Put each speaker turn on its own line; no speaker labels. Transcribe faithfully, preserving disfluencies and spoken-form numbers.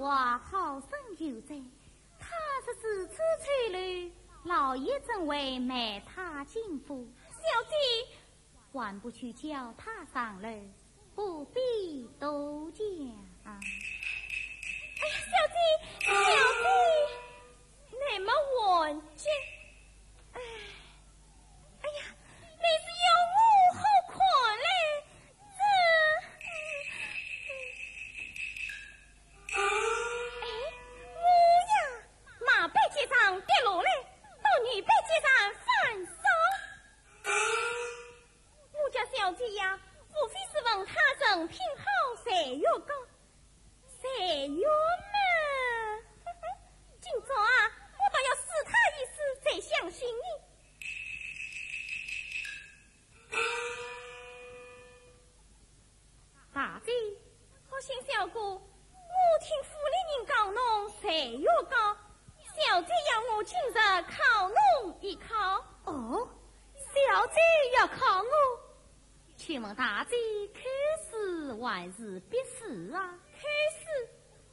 话好生有在，他是自此出来，老爷正为卖他进府。
小姐，
还不去叫他上来，不必多讲。
哎呀，小姐，小姐，那么晚见，哎，哎呀，你是有我好看嘞，这，哎，我呀，马背街上跌落来，到女背街上翻手。我家小姐呀，无非是问他人品好，谁又高，谁又嘛？今朝啊，我倒要试他一试，再相信你。大姐，好心小姑，我听府里人讲侬谁又高，小姐要我今日考侬一考。
哦，小姐要考我，请问大姐开始还是笔试啊？
开